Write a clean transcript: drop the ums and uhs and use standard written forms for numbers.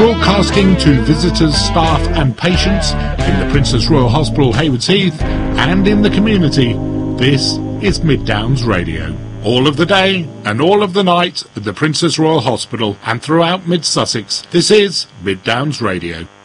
Broadcasting to visitors, staff and patients in the Princess Royal Hospital, Haywards Heath, and in the community, this is Mid Downs Radio. All of the day and all of the night at the Princess Royal Hospital and throughout Mid Sussex, this is Mid Downs Radio.